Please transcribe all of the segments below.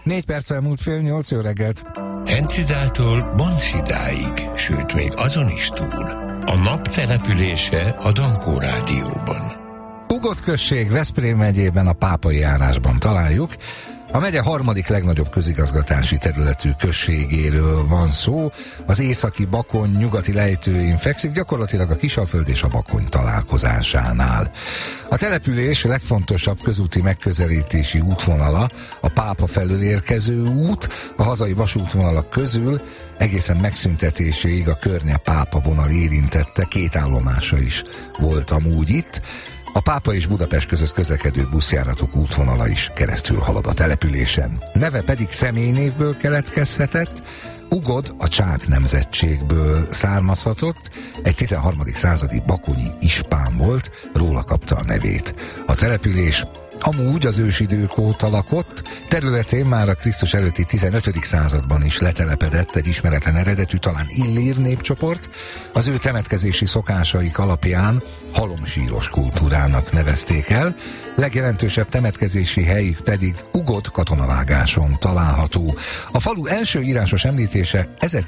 4 perccel múlt fél 8, jó reggelt. Encidától Bontszidáig, sőt még azon is túl. A nap települése a Dankó Rádióban. Ugod község Veszprém megyében a Pápai járásban találjuk. A megye harmadik legnagyobb közigazgatási területű községéről van szó. Az északi Bakony nyugati lejtőin fekszik, gyakorlatilag a Kisalföld és a Bakony találkozásánál. A település legfontosabb közúti megközelítési útvonala a Pápa felől érkező út, a hazai vasútvonalak közül egészen megszüntetéséig a Környe Pápa vonal érintette, 2 állomása is volt amúgy itt. A Pápa és Budapest között közlekedő buszjáratok útvonala is keresztül halad a településen. Neve pedig személynévből keletkezhetett, Ugod a csák nemzetségből származhatott, egy 13. századi bakonyi ispán volt, róla kapta a nevét. A település amúgy az ősidők óta lakott, területén már a Krisztus előtti 15. században is letelepedett egy ismeretlen eredetű, talán illír népcsoport. Az ő temetkezési szokásaik alapján halomsíros kultúrának nevezték el, legjelentősebb temetkezési helyük pedig Ugod katonavágáson található. A falu első írásos említése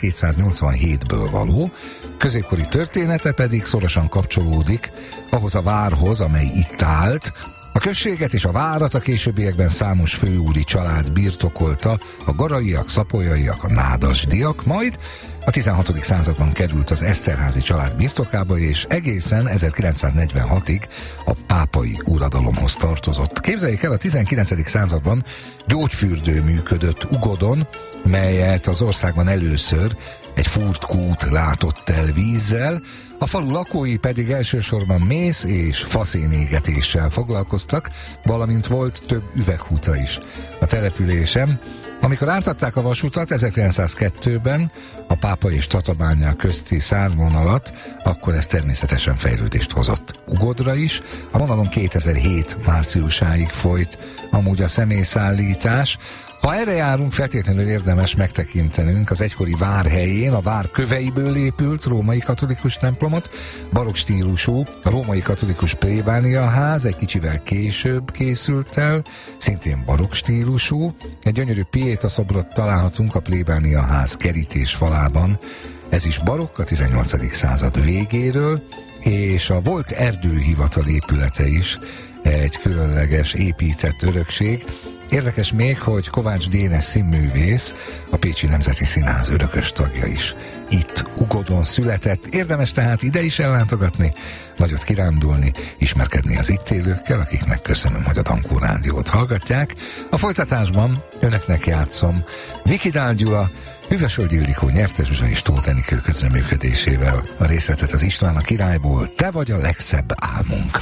1287-ből való, középkori története pedig szorosan kapcsolódik ahhoz a várhoz, amely itt állt. A községet és a várat a későbbiekben számos főúri család birtokolta, a garaiak, szapolyaiak, a nádasdiak, majd a 16. században került az Eszterházy család birtokába, és egészen 1946-ig a pápai uradalomhoz tartozott. Képzeljék el, a 19. században gyógyfürdő működött Ugodon, melyet az országban először egy furtkút látott el vízzel, a falu lakói pedig elsősorban mész és faszénégetéssel foglalkoztak, valamint volt több üveghúta is a településen. Amikor átadták a vasutat 1902-ben a Pápa és Tatabánya közti szárvonalat, akkor ez természetesen fejlődést hozott Ugodra is. A vonalon 2007 márciusáig folyt amúgy a személyszállítás. Ha erre járunk, feltétlenül érdemes megtekintenünk az egykori vár helyén, a vár köveiből épült római katolikus templomot, barokk stílusú, a római katolikus plébániaház egy kicsivel később készült el, szintén barokk stílusú, egy gyönyörű Pieta szobrot találhatunk a plébániaház kerítés falában, ez is barokk, a 18. század végéről, és a volt erdőhivatal épülete is egy különleges épített örökség. Érdekes még, hogy Kovács Dénes színművész, a Pécsi Nemzeti Színház örökös tagja is itt Ugodon született. Érdemes tehát ide is ellátogatni, nagyot kirándulni, ismerkedni az itt élőkkel, akiknek köszönöm, hogy a Dankó Rádiót hallgatják. A folytatásban önöknek játszom Vikidál Gyula, Hüvesvölgy Ildikó, Nyertes Zsuzsa és Tóth Enikő közreműködésével. A részletet az István a Királyból, Te vagy a legszebb álmunk.